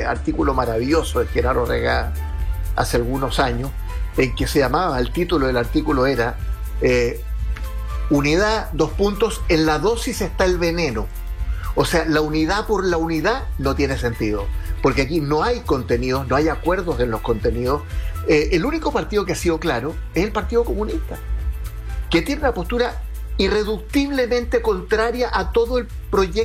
artículo maravilloso de Genaro Regá hace algunos años, en que se llamaba, el título del artículo era unidad, dos puntos, en la dosis está el veneno. O sea, la unidad por la unidad no tiene sentido, porque aquí no hay contenidos, no hay acuerdos en los contenidos. El único partido que ha sido claro es el Partido Comunista, que tiene una postura irreductiblemente contraria a todo el proyecto